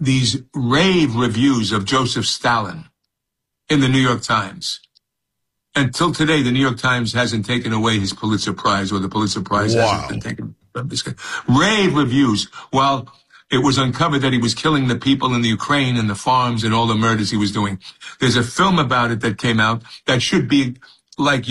these rave reviews of Joseph Stalin in the New York Times. Until today, the New York Times hasn't taken away his Pulitzer Prize, or the Pulitzer Prize hasn't been taken from this guy. Rave reviews. While it was uncovered that he was killing the people in the Ukraine and the farms and all the murders he was doing. There's a film about it that came out that should be like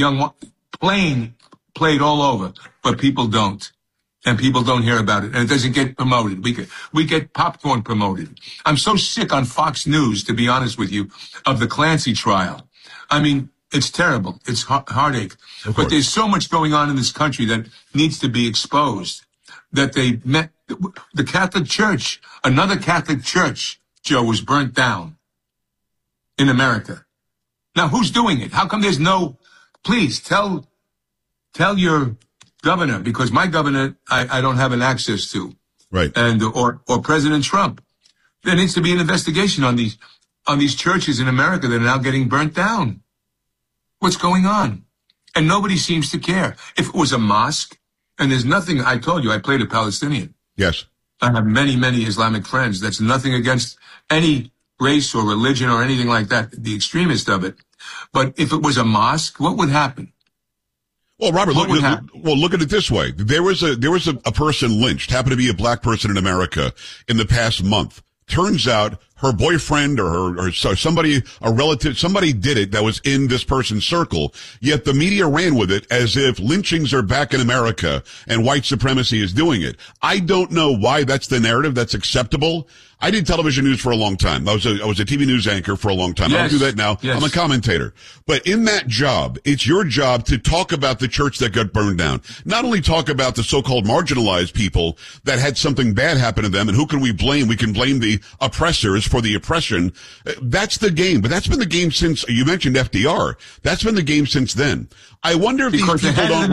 played all over, but people don't. And people don't hear about it, and it doesn't get promoted. We get popcorn promoted. I'm so sick on Fox News, to be honest with you, of the Clancy trial. I mean, it's terrible. It's heartache. But there's so much going on in this country that needs to be exposed. That they met the Catholic Church, another Catholic church, Joe, was burnt down in America. Now, who's doing it? How come there's no? Please tell your governor, because my governor, I don't have an access to. Right. And, or President Trump. There needs to be an investigation on these churches in America that are now getting burnt down. What's going on? And nobody seems to care. If it was a mosque, and there's nothing, I told you, I played a Palestinian. Yes. I have many, many Islamic friends. That's nothing against any race or religion or anything like that, the extremist of it. But if it was a mosque, what would happen? Well, Robert, look at it this way. There was a person lynched, happened to be a black person in America in the past month. Turns out her boyfriend or somebody, a relative, somebody did it that was in this person's circle, yet the media ran with it as if lynchings are back in America and white supremacy is doing it. I don't know why that's the narrative that's acceptable. I did television news for a long time. I was a TV news anchor for a long time. Yes. I don't do that now. Yes. I'm a commentator. But in that job, it's your job to talk about the church that got burned down. Not only talk about the so-called marginalized people that had something bad happen to them, and who can we blame? We can blame the oppressors for the oppression. That's the game. But that's been the game since, you mentioned FDR. That's been the game since then. I wonder if because these people the head of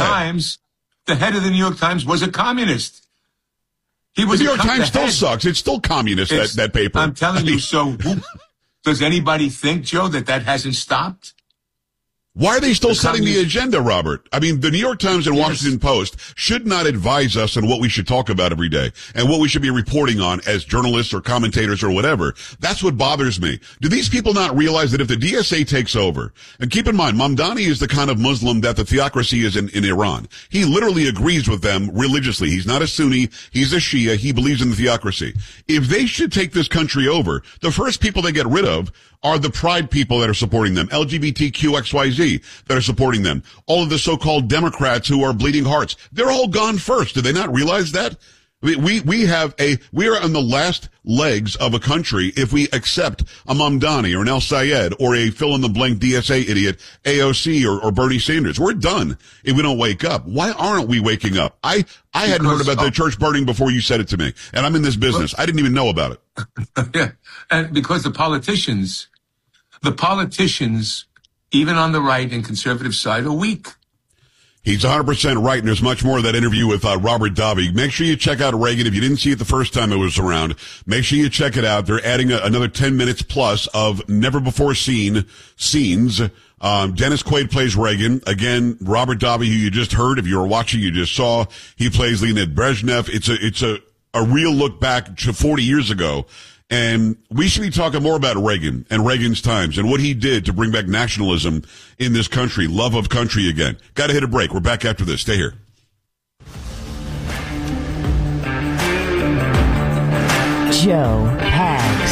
the New York Times was a communist. The New York Times still sucks. It's still communist, that paper. I'm telling you, so does anybody think, Joe, that hasn't stopped? Why are they still setting the agenda, Robert? I mean, the New York Times and Washington Post should not advise us on what we should talk about every day and what we should be reporting on as journalists or commentators or whatever. That's what bothers me. Do these people not realize that if the DSA takes over, and keep in mind, Mamdani is the kind of Muslim that the theocracy is in Iran. He literally agrees with them religiously. He's not a Sunni. He's a Shia. He believes in the theocracy. If they should take this country over, the first people they get rid of are the pride people that are supporting them, LGBTQXYZ that are supporting them, all of the so-called Democrats who are bleeding hearts. They're all gone first. Do they not realize that? We are on the last legs of a country if we accept a Mamdani or an El Sayed or a fill-in-the-blank DSA idiot, AOC or Bernie Sanders. We're done if we don't wake up. Why aren't we waking up? I hadn't heard about the church burning before you said it to me, and I'm in this business. I didn't even know about it. Yeah, and because the politicians, even on the right and conservative side, are weak. He's 100% right, and there's much more of that interview with Robert Davi. Make sure you check out Reagan. If you didn't see it the first time it was around, make sure you check it out. They're adding another 10 minutes plus of never-before-seen scenes. Dennis Quaid plays Reagan. Again, Robert Davi, who you just heard, if you were watching, you just saw, he plays Leonid Brezhnev. It's a real look back to 40 years ago. And we should be talking more about Reagan and Reagan's times and what he did to bring back nationalism in this country, love of country again. Got to hit a break. We're back after this. Stay here. Joe Pags.